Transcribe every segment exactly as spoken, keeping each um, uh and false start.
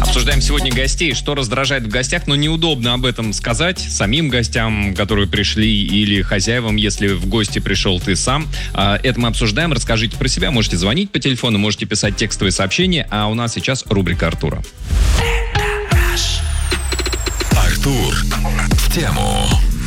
Обсуждаем сегодня гостей, что раздражает в гостях, но неудобно об этом сказать самим гостям, которые пришли, или хозяевам, если в гости пришел ты сам. Это мы обсуждаем. Расскажите про себя. Можете звонить по телефону, можете писать текстовые сообщения. А у нас сейчас рубрика Артура. Артур в тему.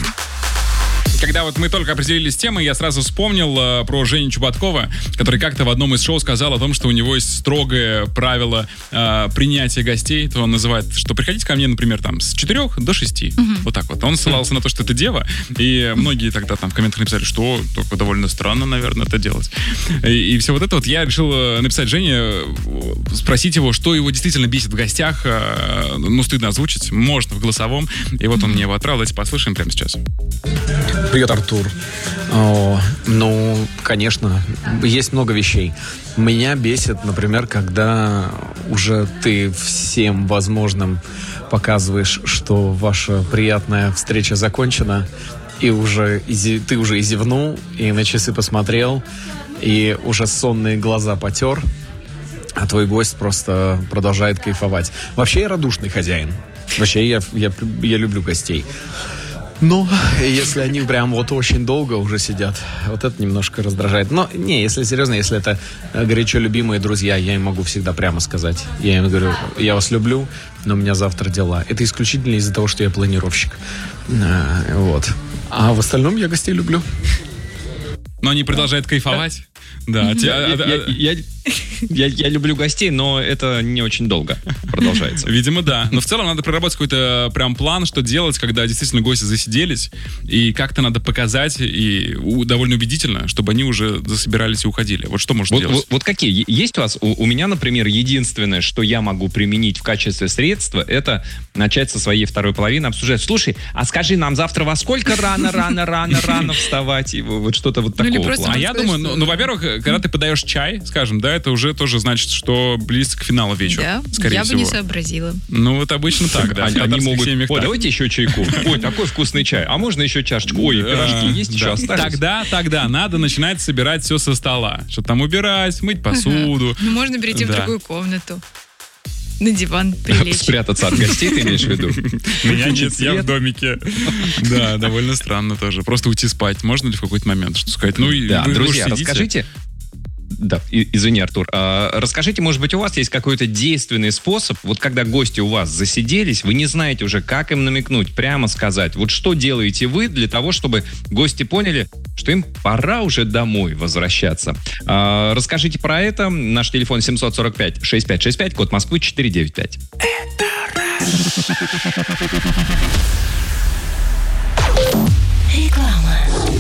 Когда вот мы только определились с темой, я сразу вспомнил э, про Женю Чубаткова, который как-то в одном из шоу сказал о том, что у него есть строгое правило э, принятия гостей. То он называет, что приходите ко мне, например, там с четырех до шести. Mm-hmm. Вот так вот. Он ссылался на то, что это дева, и многие тогда там в комментах написали, что только довольно странно, наверное, это делать. И, и все вот это вот я решил написать Жене, спросить его, что его действительно бесит в гостях. Э, ну, стыдно озвучить, можно в голосовом. И вот он мне его отправил. Давайте послушаем прямо сейчас. Привет, Артур. О, ну, конечно, есть много вещей. Меня бесит, например, когда уже ты всем возможным показываешь, что ваша приятная встреча закончена, и уже изи, ты уже и зевнул, и на часы посмотрел, и уже сонные глаза потер, а твой гость просто продолжает кайфовать. Вообще я радушный хозяин. Вообще я, я, я люблю гостей. Ну, если они прям вот очень долго уже сидят, вот это немножко раздражает. Но, не, если серьезно, если это горячо любимые друзья, я им могу всегда прямо сказать. Я им говорю, я вас люблю, но у меня завтра дела. Это исключительно из-за того, что я планировщик. А, вот. А в остальном я гостей люблю. Но они продолжают кайфовать? Да. Я... Я, я люблю гостей, но это не очень долго продолжается. Видимо, да. Но в целом надо проработать какой-то прям план, что делать, когда действительно гости засиделись. И как-то надо показать, и довольно убедительно, чтобы они уже засобирались и уходили. Вот что можно вот, делать? Вот, вот какие? Есть у вас? У, у меня, например, единственное, что я могу применить в качестве средства, это начать со своей второй половины обсуждать. Слушай, а скажи нам завтра во сколько рано, рано, рано, рано вставать? И вот что-то вот такого плана. А я думаю, ну, ну, во-первых, когда ты подаешь чай, скажем, да, это уже тоже значит, что близко к финалу вечера. Да, скорее я всего. бы не сообразила. Ну, вот обычно так, да. Они могут, ой, давайте еще чайку. Ой, такой вкусный чай. А можно еще чашечку? Ой, пирожки есть еще остались? Тогда, тогда надо начинать собирать все со стола. Что там убирать, мыть посуду. Ну, можно перейти в другую комнату. На диван прилечь. Спрятаться от гостей, ты имеешь в виду? Меня нет, я в домике. Да, довольно странно тоже. Просто уйти спать. Можно ли в какой-то момент что сказать? Ну, да, друзья, расскажите. Да, извини, Артур. А, расскажите, может быть, у вас есть какой-то действенный способ, вот когда гости у вас засиделись, вы не знаете уже, как им намекнуть, прямо сказать, вот что делаете вы для того, чтобы гости поняли, что им пора уже домой возвращаться. А, расскажите про это. Наш телефон семь сорок пять шестьдесят пять шестьдесят пять, код Москвы четыре девять пять. Реклама.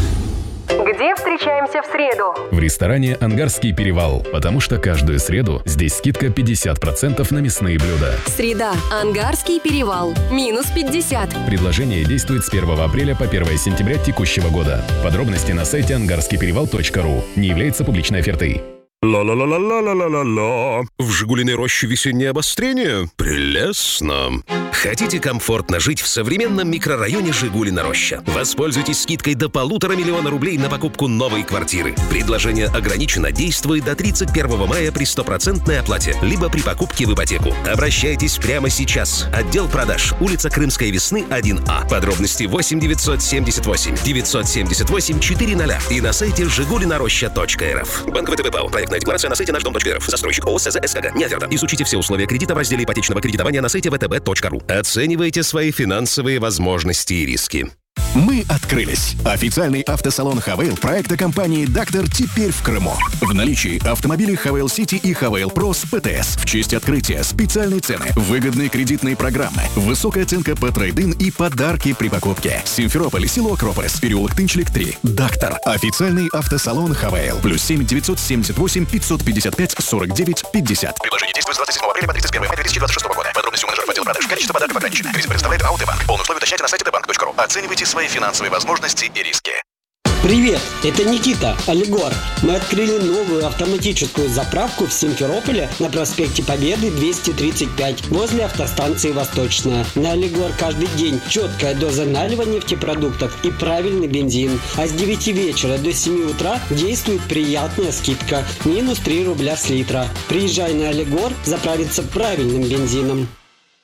Где встречаемся в среду? В ресторане «Ангарский перевал», потому что каждую среду здесь скидка пятьдесят процентов на мясные блюда. Среда. Ангарский перевал. Минус пятьдесят. Предложение действует с первого апреля по первое сентября текущего года. Подробности на сайте ангарский перевал точка ру. Не является публичной офертой. Ла-ла-ла-ла-ла-ла-ла-ла. В «Жигулиной роще» весеннее обострение? Прелестно. Хотите комфортно жить в современном микрорайоне Жигулина Роща? Воспользуйтесь скидкой до полутора миллиона рублей на покупку новой квартиры. Предложение ограничено, действует до тридцать первого мая при стопроцентной оплате, либо при покупке в ипотеку. Обращайтесь прямо сейчас. Отдел продаж. Улица Крымской Весны, один А. Подробности восемь девятьсот семьдесят восемь девятьсот семьдесят восемь четыреста и на сайте жигулинароща точка эр эф. Банк ВТБ ПАО. Проектная декларация на сайте наш дом точка эр эф. Застройщик ООО СЗ СКГ. Не оферта. Изучите все условия кредита в разделе ипотечного кредитования на сайте вэ тэ бэ точка ру. Оценивайте свои финансовые возможности и риски. Мы открылись. Официальный автосалон «Хавейл» проекта компании «Дактор» теперь в Крыму. В наличии автомобили «Хавейл Сити» и «Хавейл Про» с ПТС. В честь открытия специальные цены, выгодные кредитные программы, высокая оценка по трейд-ин и подарки при покупке. Симферополь, село Акрополис, переулок Тынчлик три. «Дактор». Официальный автосалон «Хавейл». Плюс семь девятьсот семьдесят восемь пятьсот пятьдесят пять сорок девять пятьдесят. Предложение действует с двадцать седьмого апреля по тридцать первого мая две тысячи двадцать шестого года. Подробности у менеджеров отдела продаж. Количество подарков ограничено. Кредит предоставляет АО «Т-банк». Полные условия уточняйте на сайте тэ банк точка ру. Оценивайте свои финансовые возможности и риски. Привет, это Никита, Алигор. Мы открыли новую автоматическую заправку в Симферополе на проспекте Победы двести тридцать пять возле автостанции Восточная. На Алигор каждый день четкая доза налива нефтепродуктов и правильный бензин. А с девяти вечера до семи утра действует приятная скидка. Минус три рубля с литра. Приезжай на Алигор заправиться правильным бензином.